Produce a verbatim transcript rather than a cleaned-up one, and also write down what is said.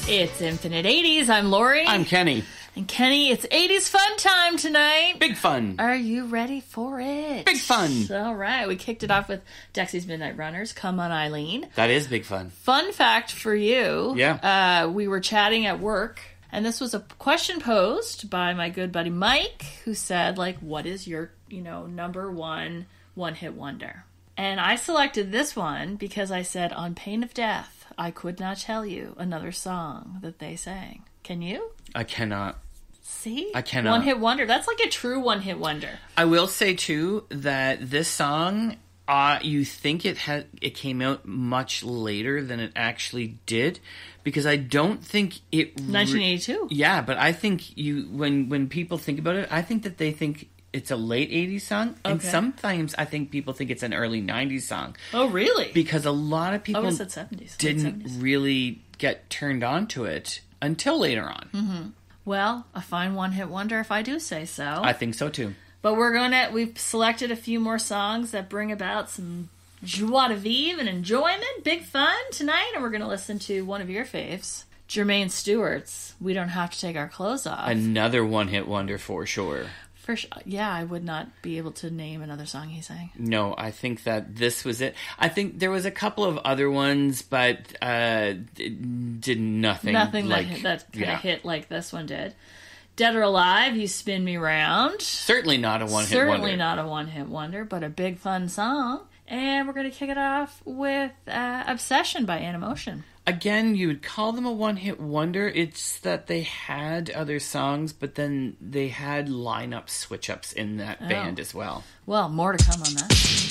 It's Infinite eighties. I'm Lori. I'm Kenny. And Kenny, it's eighties fun time tonight. Big fun. Are you ready for it? Big fun. All right. We kicked it off with Dexy's Midnight Runners, Come On Eileen. That is big fun. Fun fact for you. Yeah. Uh, we were chatting at work, and this was a question posed by my good buddy Mike, who said, like, what is your, you know, number one one-hit wonder? And I selected this one because I said, on pain of death, I could not tell you another song that they sang. Can you? I cannot. See? I cannot. One-hit wonder. That's like a true one-hit wonder. I will say, too, that this song, uh, you think it had it came out much later than it actually did, because I don't think it... Re- nineteen eighty-two. Yeah, but I think you when when people think about it, I think that they think it's a late eighties song, and Okay. sometimes I think people think it's an early nineties song. Oh, really? Because a lot of people oh, it's at seventies. didn't seventies. really get turned on to it until later on. Mm-hmm. Well, a fine one-hit wonder if I do say so. I think so, too. But we're going to... We've selected a few more songs that bring about some joie de vivre and enjoyment. Big fun tonight. And we're going to listen to one of your faves, Jermaine Stewart's We Don't Have to Take Our Clothes Off. Another one-hit wonder for sure. For sure. Yeah, I would not be able to name another song he sang. No, I think that this was it. I think there was a couple of other ones, but uh, it did nothing. Nothing like, that, that kind yeah. of hit like this one did. Dead or Alive, You Spin Me Round. Certainly not a one-hit Certainly wonder. not a one-hit wonder, but a big fun song. And we're going to kick it off with uh, Obsession by Animotion. Again, you would call them a one-hit wonder. It's that they had other songs, but then they had lineup switch-ups in that Oh. band as well. Well, more to come on that.